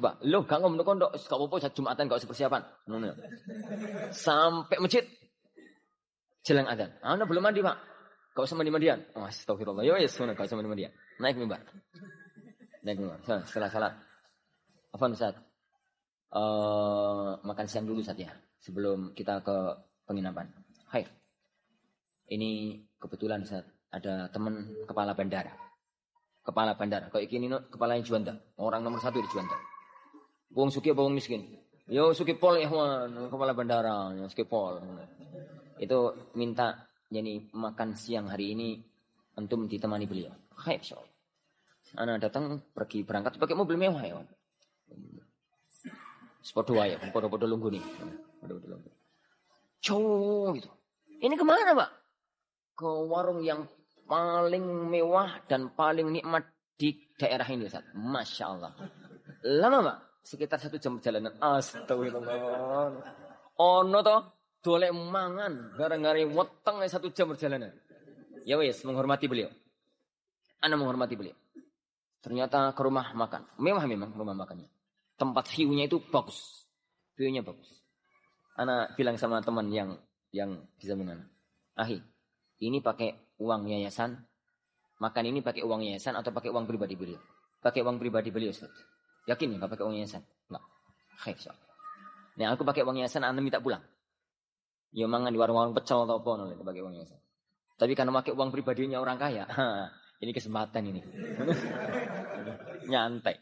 khutbah. Loh, gak ngomong kondok, gak apa-apa saat Jumatan gak usah persiapan. Sampai masjid. Jelang adzan. Anda belum mandi, Pak. Gak usah mandi-mandian. Oh, astagfirullah. Ya wis, gak usah mandi-mandian. Naik mimbar. Setelah salat. Afwan Ustaz. Makan siang dulu Ustaz ya. Sebelum kita ke penginapan. Hai. Ini kebetulan Ustaz. Ada teman kepala bandara. Kepala bandara. Kayak gini kepalanya Juanda. Orang nomor 1 di Juanda. Wong sugih apa wong miskin? Yo sugih pol ya Wan. Kepala bandara. Yo sugih pol. Itu minta jadi makan siang hari ini antum ditemani beliau. Hai insyaallah. Ana datang pergi berangkat pakai mobil mewah ya Wan. Sepodo ya. Podo-podo lunggu nih. Podo-podo lunggu. Cowok gitu. Ini kemana Pak? Ke warung yang paling mewah dan paling nikmat di daerah ini Ustaz. Masya Allah. Lama Pak? Sekitar 1 jam perjalanan. Astagfirullah. Ono toh dolek mangan gara-gara weteng 1 jam perjalanan. Ya wes, menghormati beliau. Ana menghormati beliau. Ternyata ke rumah makan. Mewah memang rumah makannya. Tempat view-nya itu bagus. View-nya bagus. Ana bilang sama teman yang di samping Ahi, ini pakai uang yayasan, makan ini pakai uang yayasan atau pakai uang pribadi beliau? Pakai uang pribadi beliau, Ustaz. Yakin enggak pakai uang yayasan? Enggak. Khair, Ustaz. Nah, aku pakai uang yayasan, Anda minta pulang. Ya mangan di warung-warung pecel atau apa nih pakai uang yayasan. Tapi karena pakai uang pribadinya orang kaya, ini kesempatan ini. Nyantai.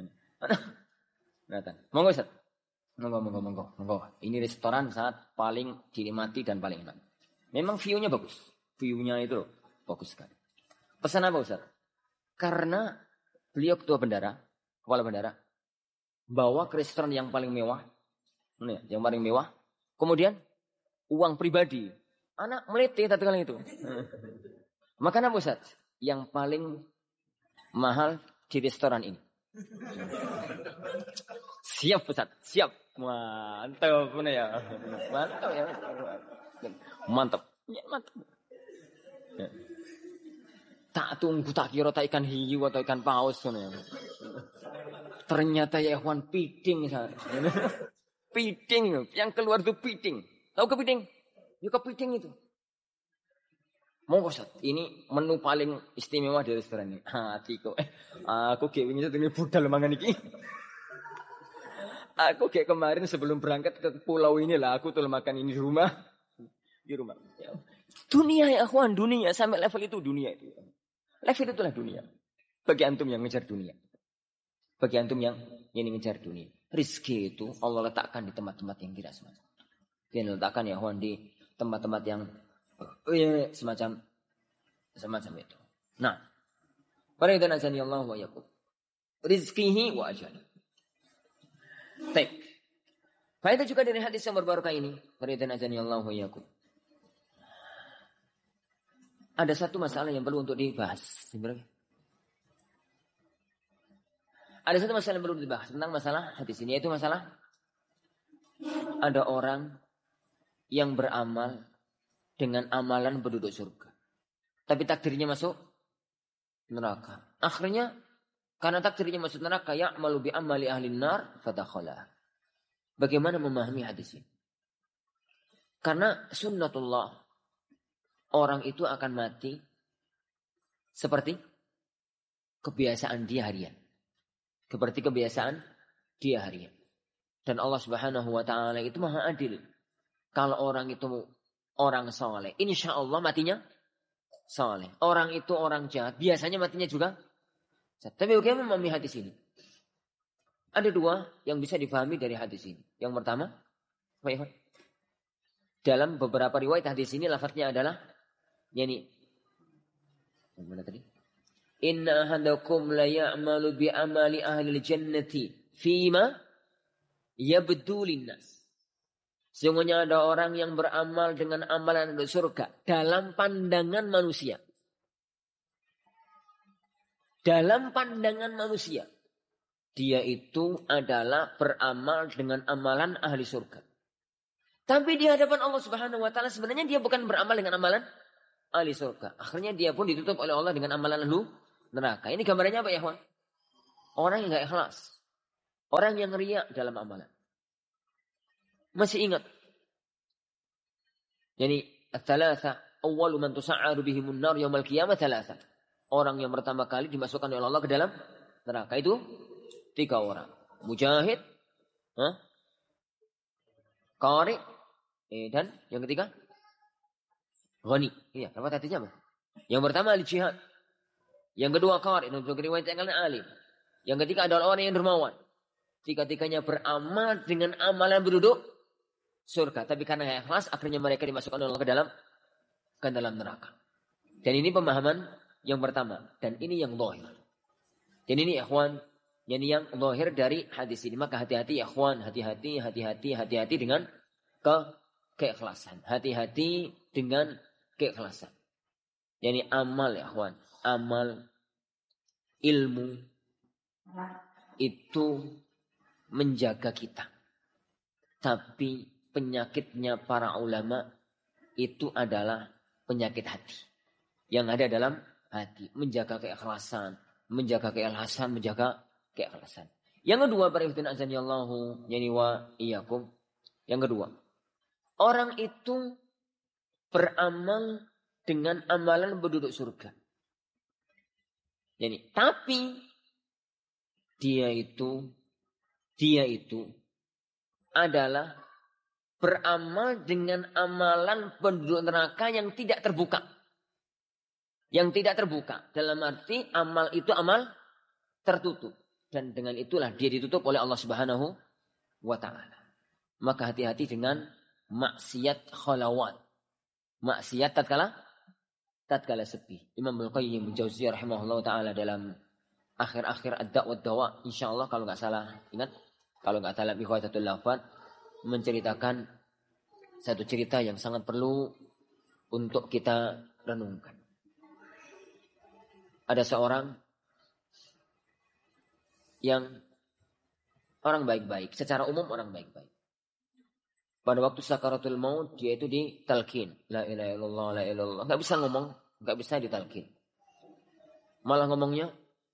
Datang. Monggo, Ustaz. Monggo. Ini restoran saat paling dinikmati dan paling enak. Memang view-nya bagus. View-nya itu bagus sekali. Pesan apa Ustaz? Karena beliau ketua bandara, kepala bandara, bawa ke restoran yang paling mewah. Yang paling mewah. Kemudian uang pribadi. Anak melete tadi kali itu. Makan apa Ustaz? Yang paling mahal di restoran ini. Siap Ustaz, siap. Mantap benar ya. Mantap ya. Mantap. Ya, mantap. Ya. Tak tunggu tak kira tak ikan hiu atau ikan paus ya. Ternyata ya ikhwan piting Ustaz. Piting, yang keluar itu piting. Tahu kepiting? Ya kepiting itu. Monggo Ustaz, ini menu paling istimewa di restoran ini. Hatiku. Aku kayak wingi ini budal mangan iki. Aku kayak kemarin sebelum berangkat ke pulau ini lah, aku tuh makan ini di rumah. Di rumah. Ya. Dunia ya akhwan, dunia sampai level itu dunia itu. Level itulah dunia. Bagi antum yang ngejar dunia. Bagi antum yang ini ngejar dunia. Rizki itu Allah letakkan di tempat-tempat yang tidak semacam. Dia letakkan ya akhwan di tempat-tempat yang semacam itu. Nah, para yang azani Allah wa yakum. Rizkihi wa ajali. Baik. Faedah juga dari hadis yang berbarakah ini. Para yang azani Allah wa yakum. Ada satu masalah yang perlu untuk dibahas. Ada satu masalah yang perlu dibahas tentang masalah hadis ini, yaitu masalah ada orang yang beramal dengan amalan penduduk surga. Tapi takdirnya masuk neraka. Akhirnya karena takdirnya masuk neraka, ya'malu bi amali ahli nar fadakhala. Bagaimana memahami hadis ini? Karena sunnatullah, orang itu akan mati seperti kebiasaan dia harian. Seperti kebiasaan dia harian. Dan Allah Subhanahu wa taala itu Maha Adil. Kalau orang itu orang soleh, insya Allah matinya soleh. Orang itu orang jahat, biasanya matinya juga jahat. Tapi bagaimana memahami hadis ini? Ada dua yang bisa difahami dari hadis ini. Yang pertama, dalam beberapa riwayat hadis ini lafadznya adalah mana tadi? Inna ahadakum la ya'malu bi amali ahli jannati fima yabdu linnas. Sesungguhnya ada orang yang beramal dengan amalan di surga dalam pandangan manusia. Dalam pandangan manusia. Dia itu adalah beramal dengan amalan ahli surga. Tapi di hadapan Allah Subhanahu wa taala sebenarnya dia bukan beramal dengan amalan ahli surga. Akhirnya dia pun ditutup oleh Allah dengan amalan ahli neraka. Ini gambarannya apa ya, Wan? Orang yang enggak ikhlas. Orang yang riya dalam amalan. Masih ingat? Yani ats-tsalatsa awwalu man tus'aru bihimun nar yaumil qiyamah tsalatsa. Orang yang pertama kali dimasukkan oleh Allah ke dalam neraka itu 3 orang. Mujahid, qari, dan yang ketiga ghani. Iya, apa artinya apa? Yang pertama al-jihad. Yang kedua qari, dan diriwayatkan alim. Yang ketiga adalah orang yang dermawan. Tiga-tiganya beramal dengan amalan penduduk surga. Tapi karena ikhlas, akhirnya mereka dimasukkan oleh Allah ke dalam neraka. Dan ini pemahaman yang pertama. Dan ini yang zahir. Dan ini ikhwan, ini yang zahir dari hadis ini. Maka hati-hati ikhwan, hati-hati dengan keikhlasan. Hati-hati dengan keikhlasan. Yani amal ikhwan, amal ilmu itu menjaga kita. Tapi penyakitnya para ulama itu adalah penyakit hati. Yang ada dalam hati. Menjaga keikhlasan. Menjaga keikhlasan. Yang kedua, bariftin azanillahu yani wa iyyakum. Yang kedua, orang itu beramal dengan amalan penduduk surga. Yani, tapi dia itu adalah beramal dengan amalan penduduk neraka yang tidak terbuka. Yang tidak terbuka. Dalam arti amal itu amal tertutup. Dan dengan itulah dia ditutup oleh Allah Subhanahu wa ta'ala. Maka hati-hati dengan maksiat khalawat. Maksiat tatkala sepi. Imam Al-Qayyim Al-Jauziyah rahimahullah ta'ala dalam akhir-akhir ad-da' dawa, insyaallah kalau enggak salah ingat, kalau enggak salah Ikhwatatul Lafaz, menceritakan satu cerita yang sangat perlu untuk kita renungkan. Ada seorang yang orang baik-baik, secara umum orang baik-baik. Pada waktu sakaratul maut dia itu ditalkin, la ilaha illallah, la ilaha illallah. Enggak bisa ngomong, enggak bisa ditalkin. Malah ngomongnya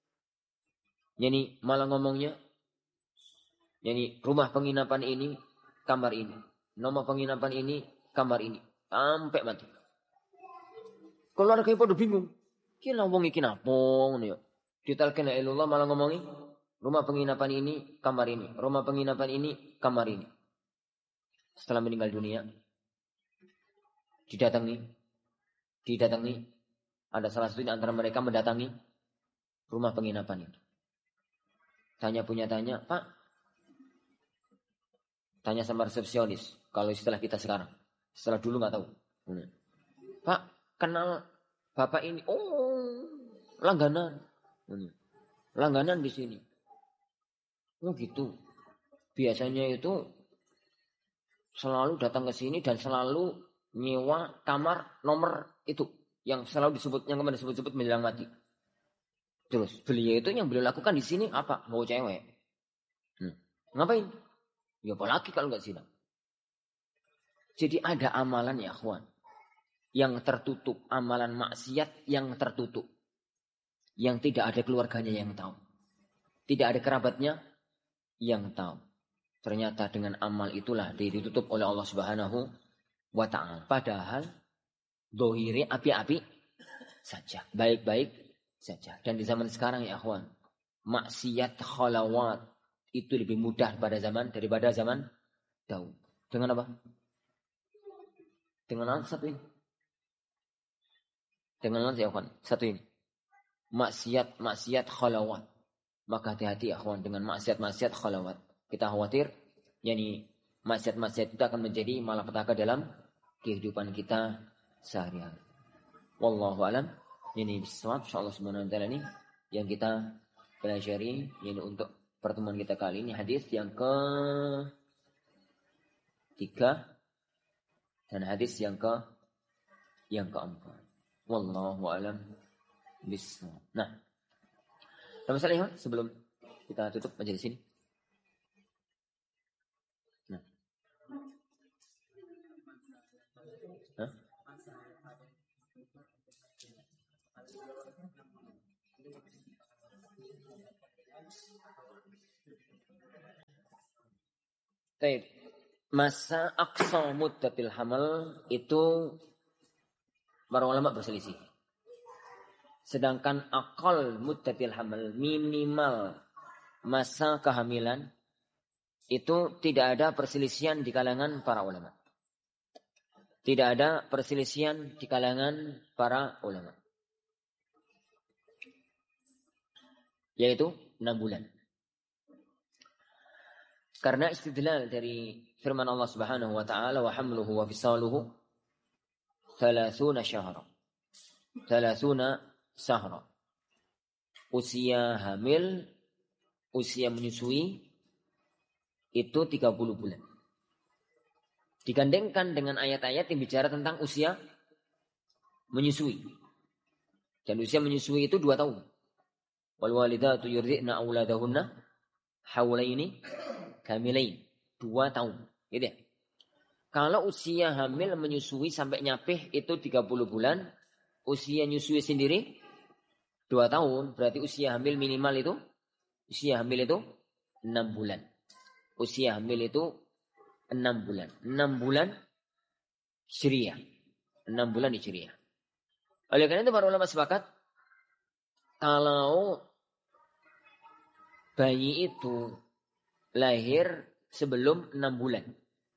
rumah penginapan ini, kamar ini. Nomor penginapan ini, kamar ini. Sampai mati. Keluarga pada bingung. Kira ngomong iki napa ngono ya. Ditalkin la ilallah malah ngomongi rumah penginapan ini, kamar ini. Rumah penginapan ini, kamar ini. Setelah meninggal dunia, didatangi. Ada salah satu di antara mereka mendatangi rumah penginapan itu. Tanya, Pak. Tanya sama resepsionis. Kalau istilah kita sekarang. Setelah dulu gak tahu. Pak, kenal bapak ini? Oh, langganan. Langganan di sini. Oh gitu. Biasanya itu selalu datang ke sini dan selalu nyewa kamar nomor itu. Yang selalu disebut, yang kemarin disebut-sebut menjelang mati. Terus beliau itu yang beliau lakukan di sini apa? Mau cewek. Ngapain? Ya apalagi kalau nggak zina. Jadi ada amalan ya kawan, yang tertutup, amalan maksiat yang tertutup, yang tidak ada keluarganya yang tahu, tidak ada kerabatnya yang tahu. Ternyata dengan amal itulah ditutup oleh Allah Subhanahu wa ta'ala. Padahal dohiri api-api saja, baik-baik saja. Dan di zaman sekarang ya akhwan, maksiat khalawat itu lebih mudah daripada zaman Daud. Dengan apa? Dengan alat satu ini. Dengan alat ya akhwan, satu ini. Maksiat khalawat. Maka hati-hati ya akhwan dengan maksiat khalawat. Kita khawatir, yakni maksiat itu akan menjadi malapetaka dalam kehidupan kita sehari-hari. Wallahu alam. Ini bismillah insyaallah subhanahu wa ta'ala ini yang kita pelajari ini untuk pertemuan kita kali ini, hadis yang ke-3 dan hadis yang ke-4. Wallahu alam bismillah. Nah, ada masalah sebelum kita tutup majelis ini? Nah. Hah? Baik. Masa aqsa muddatil hamal itu para ulama berselisih. Sedangkan aqal muddatil hamal, minimal masa kehamilan, itu tidak ada perselisihan di kalangan para ulama. Tidak ada perselisihan di kalangan para ulama. Yaitu 6 bulan. Karena istidlal dari firman Allah Subhanahu wa taala, wa hamluhu wa fisaluhu 30 syahra. 30 syahra. Usia hamil, usia menyusui itu 30 bulan. Digandengkan dengan ayat-ayat yang bicara tentang usia menyusui. Dan usia menyusui itu 2 tahun. Wal walidatu yurdi'na auladahunna haulaini kamilain. 2 tahun. Gitu ya. Kalau usia hamil menyusui sampai nyapih itu 30 bulan. Usia nyusui sendiri 2 tahun. Berarti usia hamil minimal itu. Usia hamil itu 6 bulan. Usia hamil itu 6 bulan. 6 bulan Hijriah. 6 bulan Hijriah. Oleh karena itu para ulama sepakat. Kalau bayi itu lahir sebelum 6 bulan.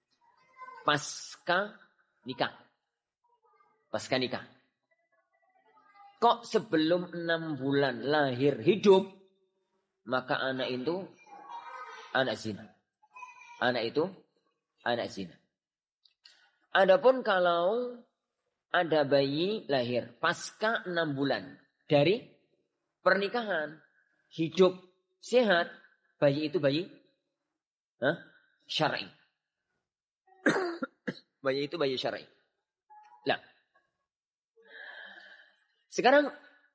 Pasca nikah. Pasca nikah. Kok sebelum 6 bulan lahir hidup. Maka anak itu anak zina. Anak itu anak zina. Adapun kalau ada bayi lahir pasca 6 bulan dari pernikahan, hidup sehat, bayi itu bayi syar'i. Bayi itu bayi syar'i. Nah, sekarang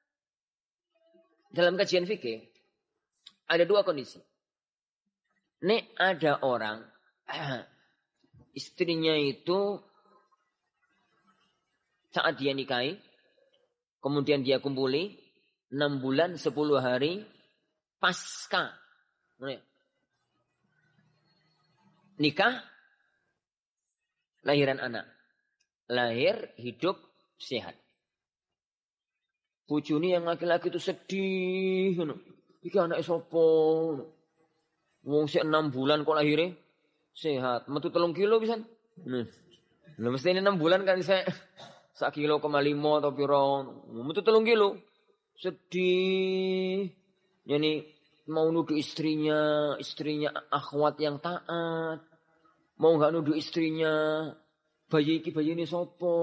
dalam kajian fikih ada 2 kondisi. Nek ada orang istrinya itu saat dia nikahi, kemudian dia kumpuli 6 bulan 10 hari pasca nikah, lahiran anak. Lahir, hidup, sehat. Bojone yang laki-laki itu sedih. Iki anak sopo. Wong sik 6 bulan kok lahirnya sehat. Metu 3 kilo pisan. Lah mesti ini 6 bulan kan saya 1,5 kilo atau piro. Metu 3 kilo. Sedih. Yani mau nuduh istrinya akhwat yang taat. Mau enggak nuduh istrinya bayi ini sopo.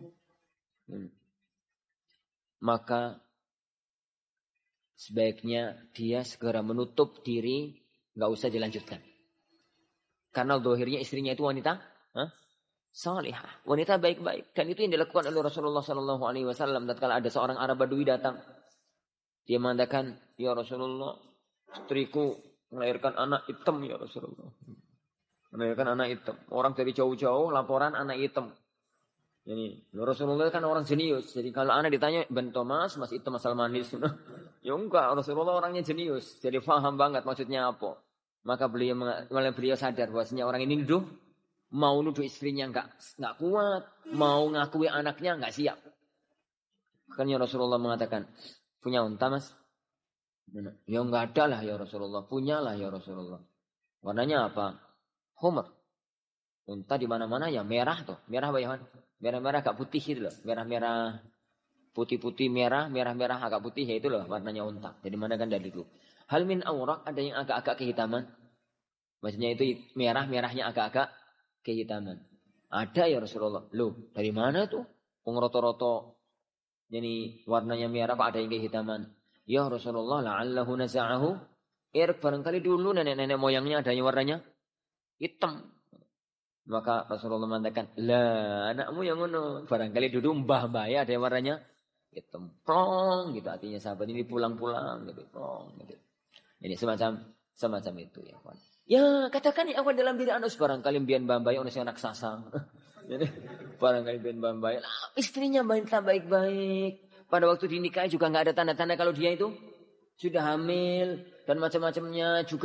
Maka sebaiknya dia segera menutup diri. Enggak usah dilanjutkan. Karena dohirnya istrinya itu wanita salihah, wanita baik-baik. Dan itu yang dilakukan oleh Rasulullah SAW. Tatkala ada seorang Arab Badui datang, dia mengatakan, ya Rasulullah, istriku melahirkan anak hitam ya Rasulullah. Melahirkan anak hitam. Orang dari jauh-jauh laporan anak hitam. Jadi Rasulullah kan orang jenius. Jadi kalau anak ditanya, Ben Thomas, Mas hitam asal manis. Ya enggak, Rasulullah orangnya jenius. Jadi paham banget maksudnya apa. Maka beliau sadar bahwasanya orang ini mau nuduh istrinya enggak kuat, mau ngakui anaknya enggak siap. Makanya Rasulullah mengatakan, punya unta Mas? Ya enggak ada lah ya Rasulullah, punyalah ya Rasulullah. Warnanya apa? Humar. Unta di mana-mana ya merah tuh, merah bayawan. Merah-merah agak putih itu loh, merah-merah putih-putih merah-merah agak putih ya itu loh warnanya unta. Jadi mana kan dari itu. Hal min awrak, ada yang agak-agak kehitaman. Maksudnya itu merah-merahnya agak-agak kehitaman. Ada ya Rasulullah. Loh, dari mana tuh? Pengroto-roto. Jadi warnanya merah kok ada yang kehitaman. Ya Rasulullah, la'allahu naza'ahu. Barangkali dulu nenek-nenek moyangnya ada yang warnanya hitam. Maka Rasulullah mengatakan, lah anakmu yang ngono. Barangkali dulu mbah-mbah ya ada yang warnanya hitam. Plong gitu artinya sahabat ini pulang-pulang gitu. Plong gitu. Ini semacam itu ya kawan. Ya katakan ya kawan dalam diri anda barangkali mbiyen mbah-mbah ono sing anak sasang. Jadi barangkali mbiyen mbah-mbah istrinya baik-baik. Pada waktu dinikahi juga enggak ada tanda-tanda kalau dia itu sudah hamil dan macam-macamnya juga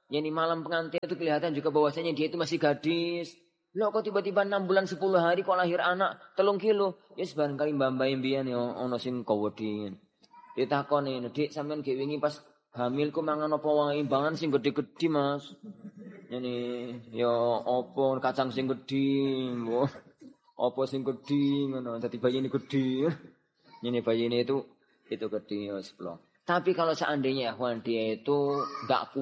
Yani malam pengantin itu kelihatan juga bahwasanya dia itu masih gadis. Loh kok tiba-tiba 6 bulan 10 hari kok lahir anak 3 kilo. Ya barangkali mbah-mbah mbiyen ya ana sing kawedi. Ditakoni, "Dik, sampean ge wingi pas hamil ku mangan apa wae? Bangan sing gede-gede, Mas." Yani ya apa kacang sing gede, apa sing gede ngono. Dadi bayine gede. Ini bayine itu gede ya seplong. Tapi kalau seandainya Ikhwan dia itu enggak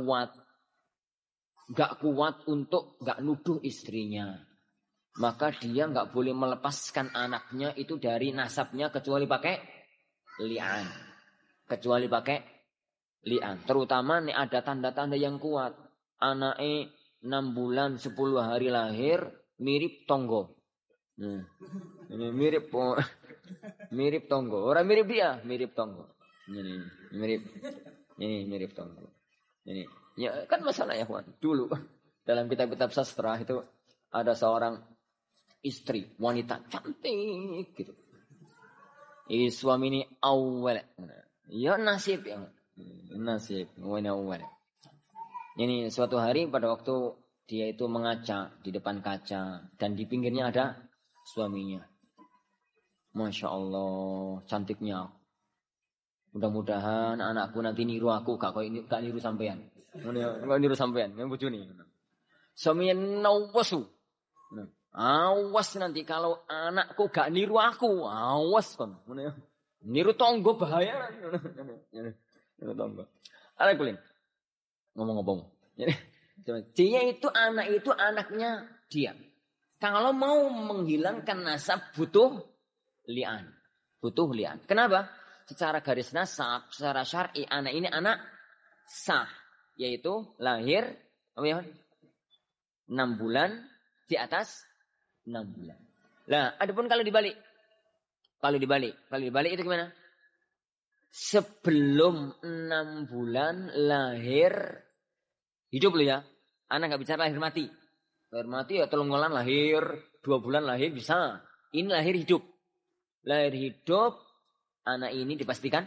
kuat untuk enggak nuduh istrinya. Maka dia enggak boleh melepaskan anaknya itu dari nasabnya kecuali pakai li'an. Kecuali pakai li'an. Terutama nih ada tanda-tanda yang kuat. Anaknya 6 bulan 10 hari lahir mirip tonggo. Ini mirip tonggo. Orang mirip dia, mirip tonggo. Ini mirip tonggo. Ini ya kan masalah ya Juan. Dulu dalam kitab-kitab sastra itu ada seorang istri wanita cantik gitu. Suami ini awal. Ya nasib yang awal. Ini suatu hari pada waktu dia itu mengaca di depan kaca dan di pinggirnya ada suaminya. Masya Allah, cantiknya. Mudah-mudahan anakku nanti niru aku, gak niru sampean. Gak niru sampean, yang bojone. Suaminya nawasu. Awas nanti kalau anakku gak niru aku, awas kon. Niru tonggo bahaya. Niru tonggo. Ala kulin. Ngomong-ngomong. Dia itu anaknya dia. Kalau mau menghilangkan nasab butuh li'an. Kenapa? Secara garis nasab, secara syar'i anak ini anak sah, yaitu lahir 6 bulan di atas 6 bulan. Lah, adapun kalau dibalik itu gimana? Sebelum 6 bulan lahir hidup loh ya. Anak enggak bicara lahir mati. Lahir mati ya 3 bulan lahir, 2 bulan lahir bisa. Ini lahir hidup. Lahir hidup, anak ini dipastikan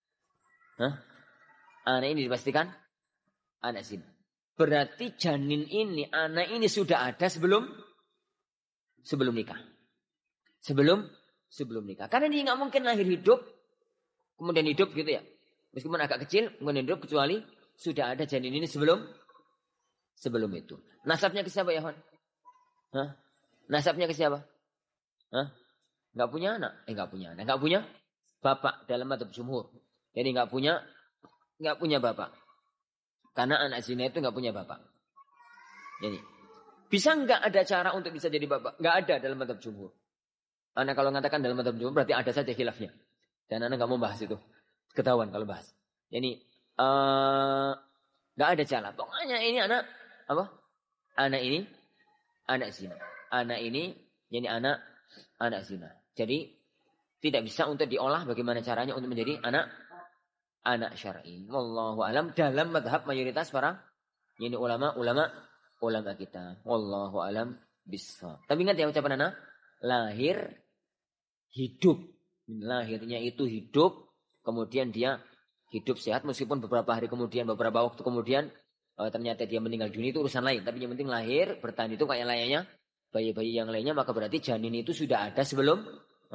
anak zina. Berarti janin ini, anak ini sudah ada sebelum nikah. Sebelum nikah. Karena dia enggak mungkin lahir hidup kemudian hidup gitu ya. Meskipun agak kecil, kemudian hidup kecuali sudah ada janin ini sebelum itu. Nasabnya ke siapa ya, Hon? Nasabnya ke siapa? Enggak punya anak. Enggak punya bapak dalam madzhab jumhur. Jadi enggak punya bapak. Karena anak zina itu enggak punya bapak. Jadi bisa enggak ada cara untuk bisa jadi bapak? Enggak ada dalam madzhab jumhur. Anak kalau mengatakan dalam madzhab jumhur berarti ada saja khilafnya. Dan anak enggak mau bahas itu. Ketahuan kalau bahas. Jadi enggak ada cara. Pokoknya ini anak apa? Anak ini anak zina. Anak ini jadi anak zina. Jadi tidak bisa untuk diolah bagaimana caranya untuk menjadi anak syar'i. Wallahu alam dalam madhab mayoritas para ini ulama kita. Wallahu alam bissawab. Tapi ingat ya ucapan anak lahir hidup. Lahirnya itu hidup, kemudian dia hidup sehat meskipun beberapa hari kemudian, beberapa waktu kemudian ternyata dia meninggal dunia itu urusan lain. Tapi yang penting lahir, bertahan itu kayak layaknya bayi-bayi yang lainnya, maka berarti janin itu sudah ada sebelum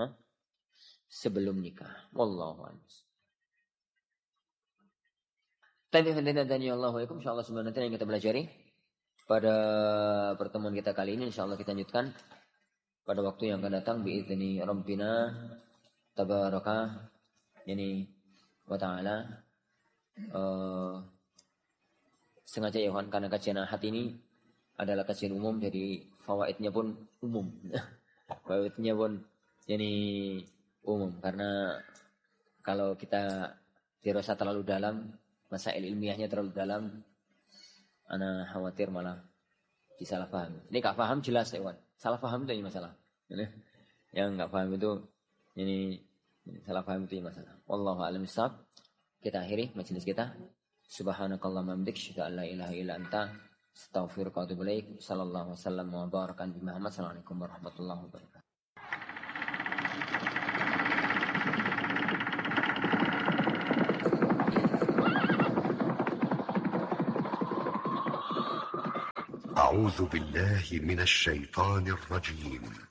nikah. Wallahu a'lam. Tapi insyaallah sebenarnya yang kita pelajari pada pertemuan kita kali ini, insyaallah kita lanjutkan pada waktu yang akan datang biizni rabbina tabaraka wa ta'ala. Sengaja ya kawan, karena kajian ahad ini adalah kajian umum, jadi fawaidnya pun umum. Fawaidnya pun umum, karena kalau kita dirasa terlalu dalam, masail ilmiahnya terlalu dalam, ana khawatir malah disalah paham. Ini gak paham jelas ya kawan, salah paham itu yang masalah. Yang gak paham itu ini salah paham itu yang masalah. Wallahu a'lam bishawab. Kita akhiri majelis kita. Subhanakallahumma wa bihamdika asyhadu an la ilaha illa anta astaghfiruka wa atubu ilaik. Sallallahu wasallam wa baraka bi Muhammad. Assalamualaikum warahmatullahi wabarakatuh. أعوذ بالله من الشيطان الرجيم.